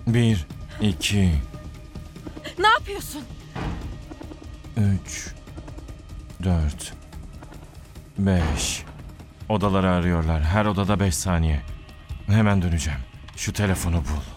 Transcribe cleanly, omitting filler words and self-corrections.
1, 2, Ne yapıyorsun? 3, 4, 5. Odaları arıyorlar. Her odada 5 saniye. Hemen döneceğim. Şu telefonu bul.